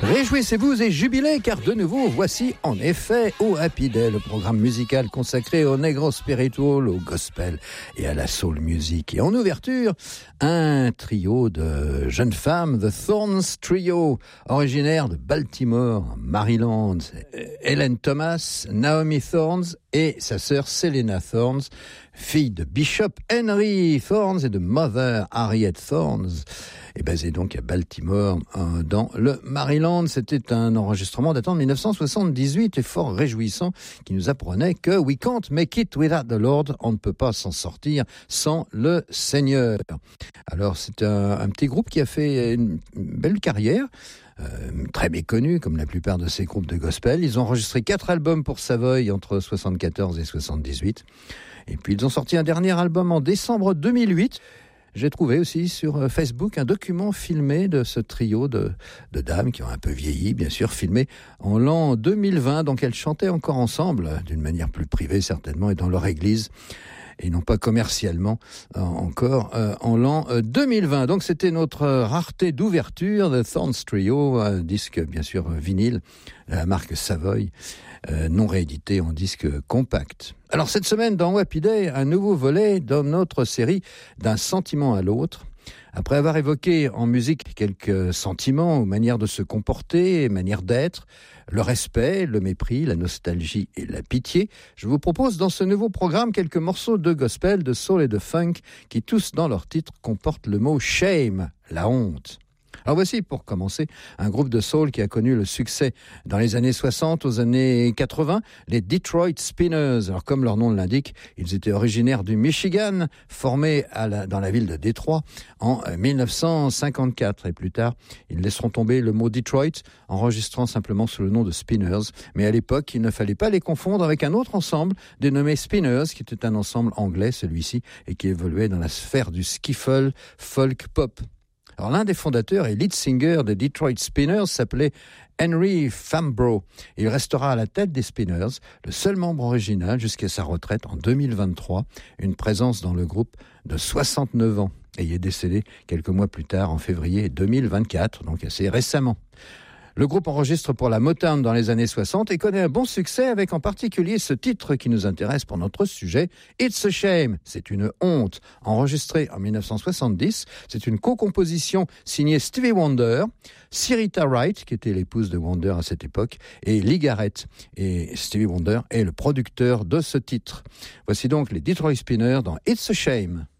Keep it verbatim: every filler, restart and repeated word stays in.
Réjouissez-vous et jubilez, car de nouveau, voici en effet au Happy Day, le programme musical consacré au negro spiritual, au gospel et à la soul music. Et en ouverture, un trio de jeunes femmes, The Thorns Trio, originaire de Baltimore, Maryland. Helen Thomas, Naomi Thorns et sa sœur Selena Thorns, fille de Bishop Henry Thorns et de Mother Harriet Thorns, est basée donc à Baltimore, dans le Maryland. C'était un enregistrement datant de dix-neuf cent soixante-dix-huit et fort réjouissant, qui nous apprenait que we can't make it without the Lord, on ne peut pas s'en sortir sans le Seigneur. Alors c'est un, un petit groupe qui a fait une, une belle carrière, Euh, très méconnu comme la plupart de ces groupes de gospel. Ils ont enregistré quatre albums pour Savoy entre soixante-quatorze et soixante-dix-huit. Et puis ils ont sorti un dernier album en décembre deux mille huit. J'ai trouvé aussi sur Facebook un document filmé de ce trio de, de dames qui ont un peu vieilli, bien sûr, filmé en l'an deux mille vingt. Donc elles chantaient encore ensemble, d'une manière plus privée certainement, et dans leur église, et non pas commercialement euh, encore euh, en l'an euh, deux mille vingt. Donc c'était notre euh, rareté d'ouverture de Thorns Trio, un disque bien sûr euh, vinyle, la marque Savoy, euh, non réédité en disque compact. Alors cette semaine dans Happy Day, un nouveau volet dans notre série D'un sentiment à l'autre. Après avoir évoqué en musique quelques sentiments ou manières de se comporter, manières d'être, le respect, le mépris, la nostalgie et la pitié, je vous propose dans ce nouveau programme quelques morceaux de gospel, de soul et de funk qui tous dans leur titre comportent le mot shame, la honte. Alors voici pour commencer un groupe de soul qui a connu le succès dans les années soixante aux années quatre-vingts, les Detroit Spinners. Alors comme leur nom l'indique, ils étaient originaires du Michigan, formés à la, dans la ville de Détroit en dix-neuf cent cinquante-quatre. Et plus tard, ils laisseront tomber le mot Detroit, enregistrant simplement sous le nom de Spinners. Mais à l'époque, il ne fallait pas les confondre avec un autre ensemble dénommé Spinners, qui était un ensemble anglais celui-ci, et qui évoluait dans la sphère du skiffle folk pop. Alors, l'un des fondateurs et lead singer des Detroit Spinners s'appelait Henry Fambro. Il restera à la tête des Spinners, le seul membre original jusqu'à sa retraite en deux mille vingt-trois, une présence dans le groupe de soixante-neuf ans. Et il est décédé quelques mois plus tard, en février deux mille vingt-quatre, donc assez récemment. Le groupe enregistre pour la Motown dans les années soixante et connaît un bon succès avec en particulier ce titre qui nous intéresse pour notre sujet, It's a Shame, c'est une honte. Enregistré en dix-neuf cent soixante-dix, c'est une co-composition signée Stevie Wonder, Syreeta Wright, qui était l'épouse de Wonder à cette époque, et Lee Garrett. Et Stevie Wonder est le producteur de ce titre. Voici donc les Detroit Spinners dans It's a Shame.